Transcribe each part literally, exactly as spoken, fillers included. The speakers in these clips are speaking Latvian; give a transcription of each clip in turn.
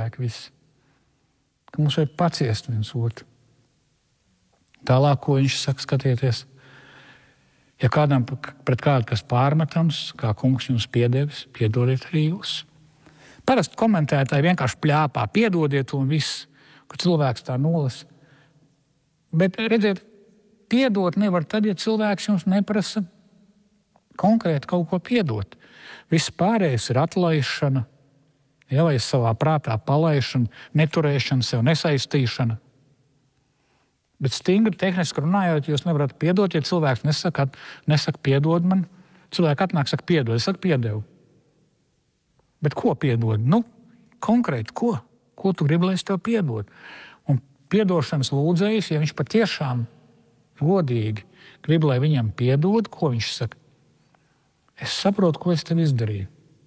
cilvēki visi. Ka mums vajag paciest viens otru. Tālāk, ko viņš saka, skatieties, ja kādam pret kādu kas pārmetams, kā kungs jums piedevis, piedodiet arī jūs. Parasti komentētāji vienkārši pļāpā, piedodiet un viss, ka cilvēks tā nolas. Bet, redziet, piedot nevar tad, ja cilvēks jums neprasa konkrēti kaut ko piedot. Viss pārējais ir atlaišana, ja, vai savā prātā palaišana, neturēšana, sev nesaistīšana. Bet stingri tehniski runājot, jūs nevarat piedot, ja cilvēks nesaka, nesaka piedod man. Cilvēki atnāk, saka piedod, es saku piedevu. Bet ko piedod? Nu, konkrēti ko? Ko tu gribi, lai es tev piedod? Un piedošanas lūdzējs, ja viņš patiešām godīgi grib, lai viņam piedod, ko viņš saka? Es saprotu, ko es tev izdarīju.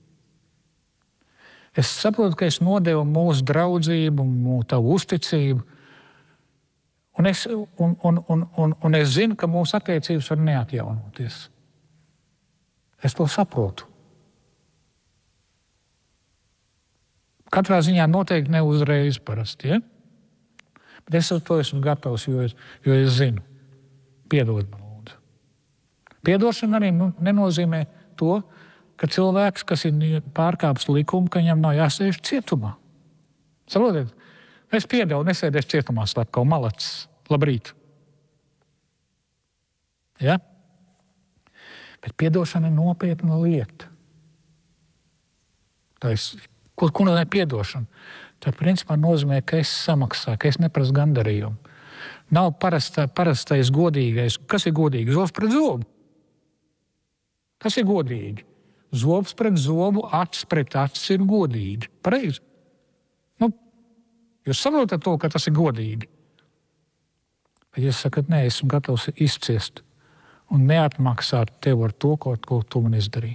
Es saprotu, ka es nodevu mūsu draudzību, mūsu tavu uzticību. Un es, un, un, un, un, un es zinu, ka mūsu attiecības var neatjaunoties. Es to saprotu. Katrā ziņā noteikti ne uzreiz parasti, ja? Bet es ar to esmu gatavs, jo es, jo es zinu. Piedod man, lūdzu. Piedošana arī nu, nenozīmē to, ka cilvēks, kas ir pārkāpis likumu, ka viņam nav jāsēž cietumā. Saprotiet? Es piedevu, nesēdēs cietumā slepkavu malacis. Labrīt. Ja? Bet piedošana ir nopietna lieta. Tā ir, ko, ko nozīmē piedošana? Tā principā nozīmē, ka es samaksāju, ka es neprasu gandarījumu. Nav parastā, parastais godīgais. Kas ir godīgi? Zobs pret zobu. Tas ir godīgi. Zobs pret zobu, acis pret acis ir godīgi. Pareizi. Nu, jūs saprotat to, ka tas ir godīgi. Bet jūs sakat, nē, esmu gatavs izciest un neatmaksāt tev ar to, ko, ko tu man izdarīji.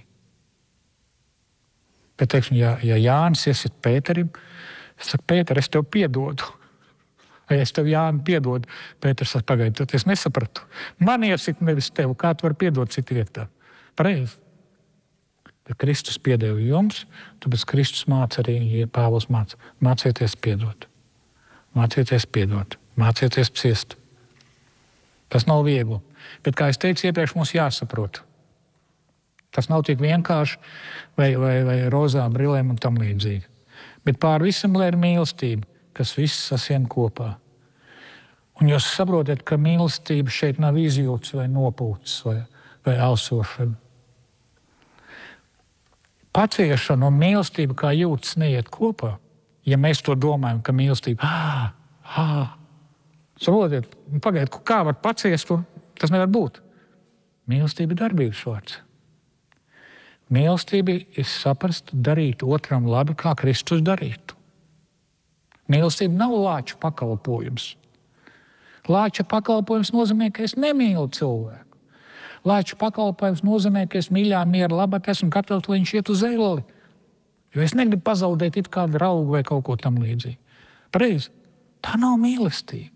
Bet, teiksim, ja, ja Jānis iesit Pēterim, es saku, Pēter, es tev piedodu. Vai es tev, Jāni, piedodu? Pēters saka, pagaidi, tad es nesapratu. Man iesit nevis tev, kā tu vari piedot citu vietā. Pareizi. Bet Kristus piedeva jums, tāpēc Kristus māca arī, Pāvils māca, mācieties piedot. Mācieties piedot. Mācieties ciest. Tas nav viegli. Bet, kā es teicu iepriekš, mums jāsaprot. Tas nav tik vienkārši vai, vai, vai rozā brilēm un tam līdzīgi. Bet pār visam, lai ir mīlestība, kas viss sasien kopā. Un jūs saprotat, ka mīlestība šeit nav izjūts vai nopūts vai, vai ausošana. Paciešana un mīlestība kā jūtas neiet kopā. Ja mēs to domājam, ka mīlestība, ā, ā, saprotiet, pagaidiet, kā var paciest, un tas nevar būt. Mīlestība ir darbības vārds. Mīlestība ir saprast, darīt otram labi, kā Kristus darītu. Mīlestība nav lāča pakalpojums. Lāča pakalpojums nozīmē, ka es nemīlu cilvēku. Lāča pakalpojums nozīmē, ka es mīļā miera labāk esmu gatavs, lai viņš iet uz elli. Jo es negribu pazaudēt it kādu draugu vai kaut ko tam līdzīgi. Pareizi. Tā nav mīlestība.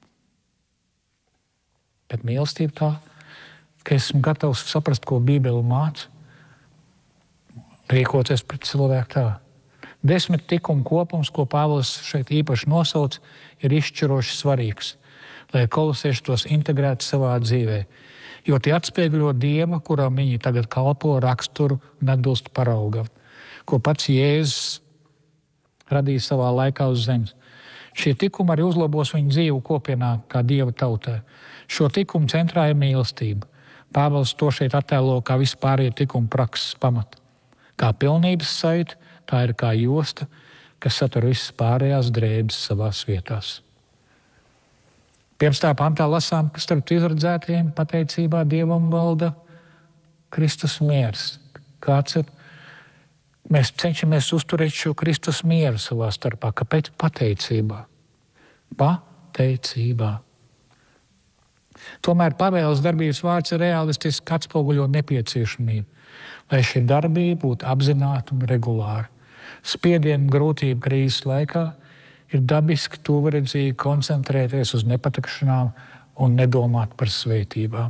Bet mīlestība tā, ka esmu gatavs saprast, ko Bībele māca, rīkoties pret cilvēku tā. Desmit tikumu kopums, ko Pāvils šeit īpaši nosauc, ir izšķiroši svarīgs, lai kolosieši tos integrētu savā dzīvē. Jo tie atspieguļo Dieva, kuram viņi tagad kalpo, raksturu un atbilst paraugam, ko pats Jēzus radīja savā laikā uz zemes. Šie tikumi arī uzlabos viņu dzīvu kopienā kā Dieva tautā. Šo tikumu centrā ir mīlestība. Pāvils to šeit attēlo kā vispārējie tikumu prakses pamata. Kā pilnības saita, tā ir kā josta, kas satur visas pārējās drēbes savās vietās. Pirms tā pantā lasām, ka starp izredzētajiem pateicībā Dievam valda Kristus miers. Kāds ir? Mēs cenšamies uzturēt šo Kristus mieru savā starpā. Kāpēc? Pateicībā. Pateicībā. Tomēr Pāvils darbības vārds ir realistiski atspoguļo nepieciešamību, lai šī darbība būtu apzināta un regulāra. Spiedienu grūtību krīzes laikā ir dabiski tuvredzīgi koncentrēties uz nepatikšanām un nedomāt par svētībām.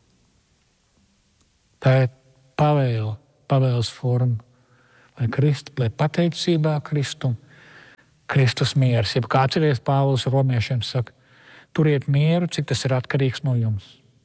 Tā ir Pāvila, Pāvils forma, lai, Krist, lai pateicībā Kristum Kristus miers. Ja kā atceries Pāvils romiešiem saka, turiet mieru, cik tas ir atkarīgs no jums.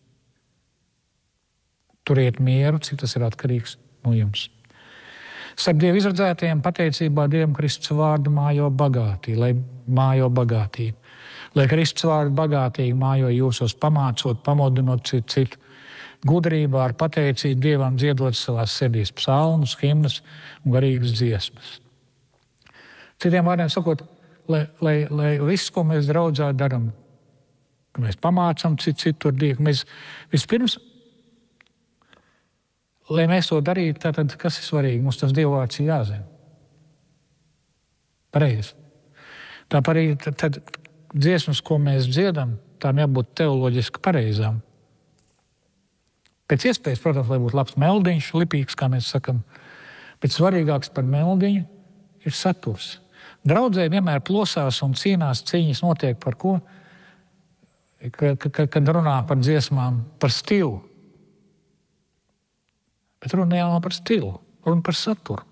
Turiet mieru, cik tas ir atkarīgs no jums. Starp Dievu izradzētajiem pateicībā Dievam Kristus vārdu mājo bagātība, lai mājo bagātība. Lai Kristus vārdu bagātīgi mājo jūsos pamācot, pamodinot citu, citu gudrībā ar pateicību Dievam dziedot savās sirdīs psalmus, himnas un garīgas dziesmas. Citiem vārdiem sakot, lai, lai, lai viss, ko mēs draudzā daram, ka mēs pamācam citu, citu tur Dievu, mēs vispirms, lai mēs to darītu, tātad, kas ir svarīgi? Mums tas Dieva vārds ir jāzina. Pareizi. Tāpēc arī tad, tad dziesmas, ko mēs dziedam, tām jābūt teoloģiski pareizām. Pēc iespējas, protams, lai būtu labs meldiņš, lipīgs, kā mēs sakam, bet svarīgāks par meldiņu ir saturs. Draudzē vienmēr plosās un cīnās, cīņas notiek par ko? Kad runā par dziesmām, par stilu. Bet runa jau nav par stilu, runa par saturu.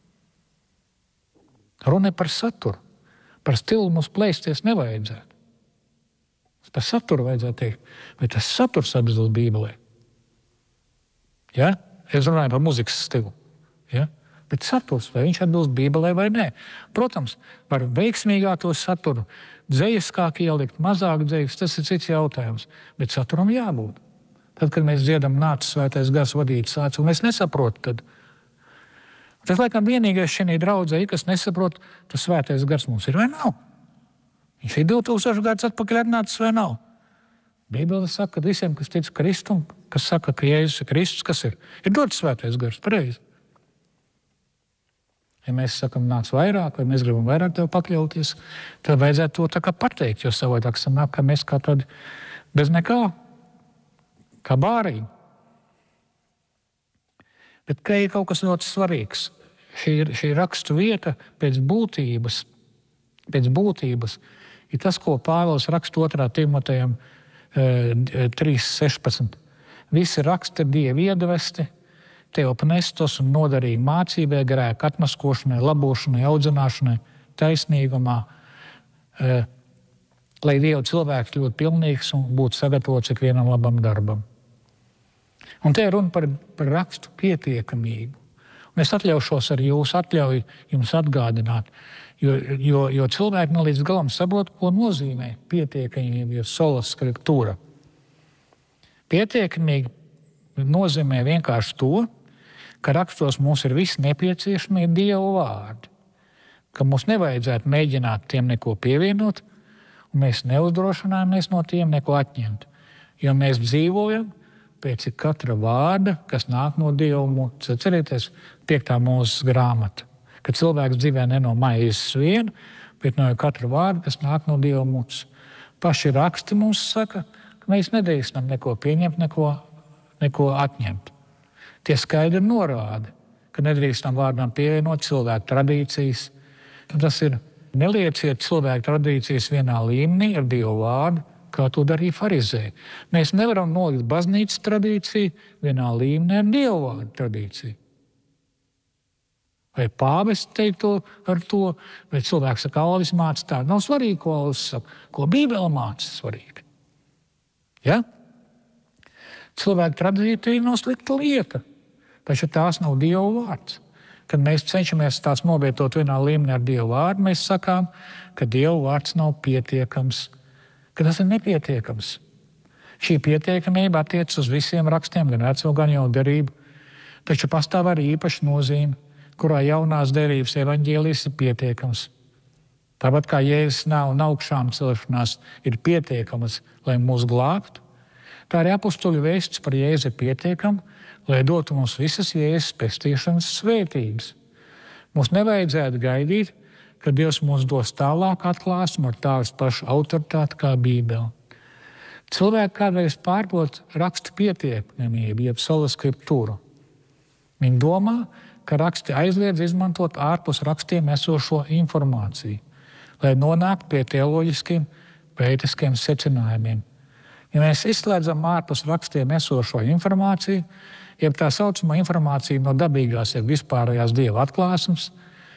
Runa par saturu. Par stilu mums plēsties nevajadzētu. Par saturu vajadzētu teikt, vai tas saturs atbilst Bībelē. Ja? Es runāju par muzikas stilu. Ja? Bet saturs, vai viņš atbilst Bībelē vai nē. Protams, var veiksmīgāk to saturu, dzejiskāk ielikt, mazāk dzejis, tas ir cits jautājums. Bet saturam jābūt. Tad, kad mēs dziedam nāc svētais gars vadīt sāc, un mēs nesaprotu, tad tas, laikam, vienīgais šajā draudzē, kas nesaprot, tas svētais gars mums ir vai nav. Viņš ir divi tūkstoši gadus atpakaļ atnācis vai nav. Bībele saka, ka visiem, kas tic Kristum, kas saka, ka Jēzus ir Kristus, kas ir? Ir dots svētais gars, pareizi. Ja mēs sakam, nāc vairāk, vai mēs gribam vairāk tev pakļauties, tad vajadzētu to tā kā pateikt, jo savādāk sanāk, ka mēs kā tādi bez nekā, kā bārīgi. Bet ka ir kaut kas ļoti svarīgs. Šī, šī rakstu vieta pēc būtības, pēc būtības ir tas, ko Pāvils raksta otrā Timotejam e, trīs sešpadsmit. Visi raksti ir Dieva iedvesti, teopnestos un noderīgi mācībai, grēka atmaskošanai, labošanai, audzināšanai, taisnīgumā, e, lai Dieva cilvēks ļoti pilnīgs un būtu sagatavots ikvienam labam darbam. Un te ir runa par, par rakstu pietiekamību. Un es atļaušos ar jūsu atļauju jums atgādināt, jo, jo, jo cilvēki ne līdz galam saprot, ko nozīmē pietiekamība, jo sola skriptūra. Pietiekamība nozīmē vienkārši to, ka rakstos mums ir visi nepieciešamie Dieva vārdi, ka mums nevajadzētu mēģināt tiem neko pievienot, un mēs neuzdrošināmies no tiem neko atņemt, jo mēs dzīvojam pēc katra vārda, kas nāk no Dieva mutes. Cerieties, piektā Mūzes grāmata, ka cilvēks dzīvē ne no maizes vien, bet no katra vārda, kas nāk no Dieva mutes. Paši raksti mums saka, ka mēs nedrīkstam neko pieņemt, neko, neko atņemt. Tie skaidri norāda, ka nedrīkstam vārdam pievienot cilvēku tradīcijas. Tas ir, nelieciet cilvēku tradīcijas vienā līmenī ar Dieva vārdu, kā to darīja farizēji. Mēs nevaram nolikt baznīcas tradīciju vienā līmenī ar Dieva vārdu tradīciju. Vai pāvests teikt to ar to, vai cilvēks saka, Alvis māca tā. Nav svarīgi, ko Alvis saka, ko Bībele māca svarīgi. Ja? Cilvēku tradīcija nav slikta lieta, taču tās nav Dieva vārds. Kad mēs cenšamies tās novietot vienā līmenī ar Dieva vārdu, mēs sakām, ka Dieva vārds nav pietiekams, ka tas ir nepietiekams. Šī pietiekamība attiec uz visiem rakstiem, gan veco, gan jaunu derību, taču pastāv arī īpaša nozīme, kurā jaunās derības evaņģēlijs ir pietiekams. Tāpat kā Jēzus nav un augšām celšanās ir pietiekamas, lai mūs glābtu, tā arī apustuļu vēsts par Jēzu ir pietiekama, lai dotu mums visas Jēzus pestīšanas svētības. Mums nevajadzētu gaidīt, ka Dievs mums dos tālāk atklāsmu ar tādas pašu autoritāti kā Bībele. Cilvēki kādreiz pārprot rakstu pietiekamību, jeb sola skriptūru. Viņi domā, ka raksti aizliedz izmantot ārpus rakstiem esošo informāciju, lai nonāktu pie teoloģiskiem, pētiskiem secinājumiem. Ja mēs izslēdzam ārpus rakstiem esošo informāciju, jeb tā saucamā informācija no dabīgās, jeb vispārējās Dieva atklāsmes,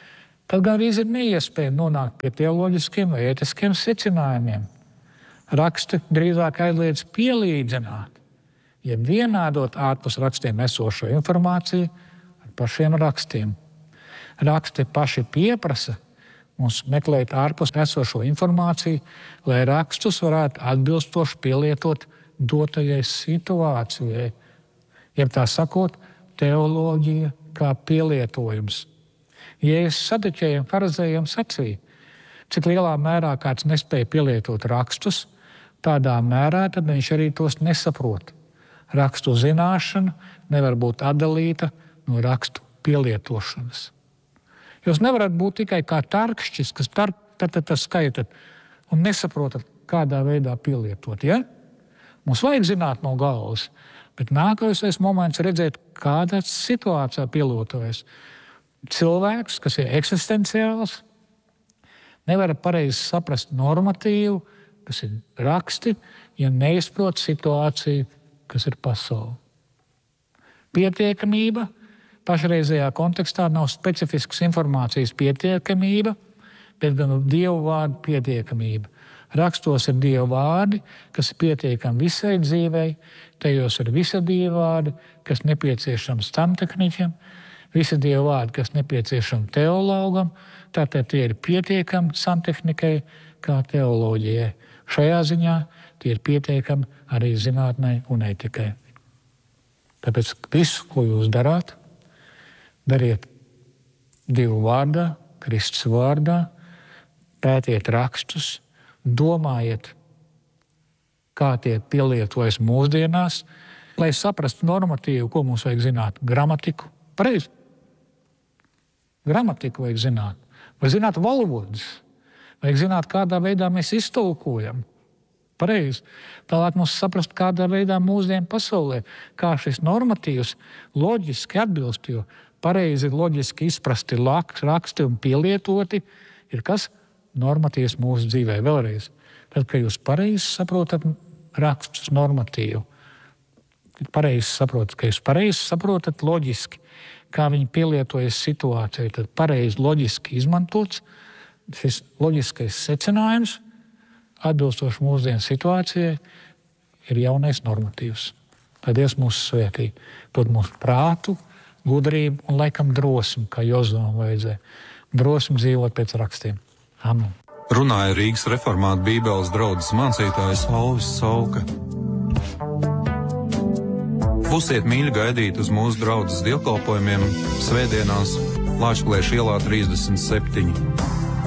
tad gan arī ir neiespēja nonākt pie teoloģiskiem vai ētiskiem secinājumiem. Raksti drīzāk aizliedz pielīdzināt, ja vienādot ārpus rakstiem esošo informāciju ar pašiem rakstiem. Raksti paši pieprasa mums meklēt ārpus esošo informāciju, lai rakstus varētu atbilstoši pielietot dotajai situācijai. Jeb tā sakot, teoloģija kā pielietojums. Jēzus sadiķējiem farizējiem sacīja, cik lielā mērā kāds nespēja pielietot rakstus, tādā mērā tad viņš arī tos nesaprot. Rakstu zināšana nevar būt atdalīta no rakstu pielietošanas. Jūs nevarat būt tikai kā tarkšķis, kas tar, tad, tad, tad skaitat un nesaprotat, kādā veidā pielietot. Ja? Mums vajag zināt no galvas, bet nākamais moments redzēt, kādā situācijā pielietojas. Cilvēks, kas ir eksistenciāls, nevar pareizi saprast normatīvu, kas ir raksti, ja neizprot situāciju, kas ir pasaule. Pietiekamība pašreizējā kontekstā nav specifiskas informācijas pietiekamība, bet gan Dievu vārdu pietiekamība. Rakstos ir Dievu vārdi, kas ir pietiekami visai dzīvei, tajos ir visa Dievu vārdi, kas nepieciešams stamtehniķam, visi Dievu vārdi, kas nepieciešami teologam, tātad tie ir pietiekami santehnikai kā teoloģijai. Šajā ziņā tie ir pietiekami arī zinātnei un ētikai. Tāpēc visu, ko jūs darāt, dariet Dievu vārdā, Kristus vārdā, pētiet rakstus, domājiet, kā tie pielietojas mūsdienās, lai saprastu normatīvu, ko mums vajag zināt. Gramatiku, pareizi. Gramatiku vajag zināt. Vai zināt valodas. Vajag zināt, kādā veidā mēs iztulkojam. Pareizi. Tālāk mums saprast, kādā veidā mūsdienu pasaulē, kā šis normatīvs loģiski atbilst, jo pareizi loģiski izprasti raksti un pielietoti ir kas? Normatīvs mūsu dzīvē vēlreiz. Tad, kad jūs pareizi saprotat rakstus normatīvu, pareizi saprotat, ka jūs pareizi saprotat loģiski, kā viņi pielietojas situācijai, tad pareizi loģiski izmantots šis loģiskais secinājums, atbilstoši mūsdienu situācijai, ir jaunais normatīvs. Lai Dievs mūs svētī, dod mums prātu, gudrību un laikam drosmi, kā Jozuam vajadzēja. Drosmi dzīvot pēc rakstiem. Amen. Runāja Rīgas reformātu bībeles draudzes mācītājs Alvis Sauka. Būsiet mīļi gaidīt uz mūsu draudzes dievkalpojumiem svētdienās Lāčplēša ielā trīsdesmit septiņi.